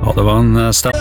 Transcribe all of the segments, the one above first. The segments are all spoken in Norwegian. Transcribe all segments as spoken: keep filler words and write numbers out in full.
Ja, det var en stemme.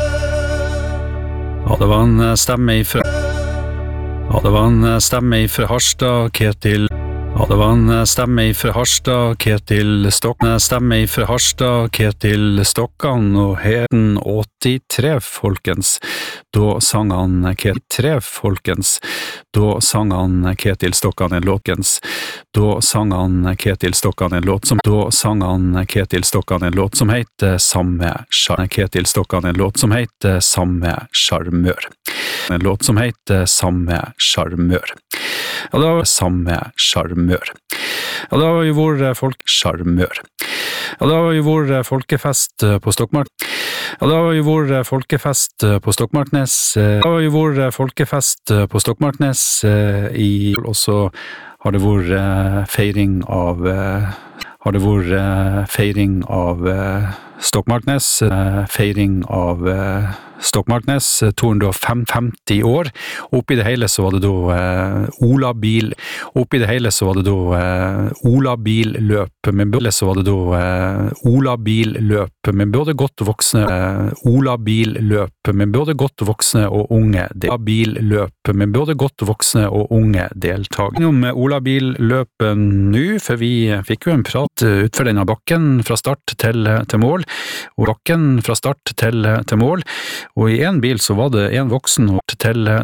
Ja, det var en stemme ifra. Ja, det var en stemme ifra Harstad, Ketil. Ja, det var en stemme ifra Harstad, Ketil Stokkan. Stemme ifra Harstad, Ketil Stokkan, og heten åttitre, folkens. Da sang han Ketil tre, folkens. Da sang han Ketil Stokkan en låtkens. Da sang han Ketil Stokkan en låt som Da sang han Ketil Stokkan en låt som heter Samme Sjarmør. Ketil Stokkan en låt som heter Samme Sjarmør. En låt som heter Samme Sjarmør. Ja, det var Samme Sjarmør. Ja, det var jo vår folk Sjarmør. Ja, det var jo vår folkefest på Stokmark. Ja, det var jo vår folkefest på Stokmarknes. Det var jo vår folkefest på Stokmarknes i, og så har det vært feiring av, har det vært feiring av Stokmarknes, feiring av Stokmarknes, to hundre og femti år. Oppi det hele så var det da eh, Olabil, oppi det hele så var det da eh, Olabil-løp, men både så var det da eh, Olabil-løp, men både godt voksne, eh, Olabil-løp, men både godt voksne og unge, Olabil-løp, men både godt voksne og unge deltakere. Om Olabil-løpet nå, for vi fikk jo en prat utfor denne bakken fra start til, til mål, og bakken fra start til, til mål, og i en bil så var det en voksen til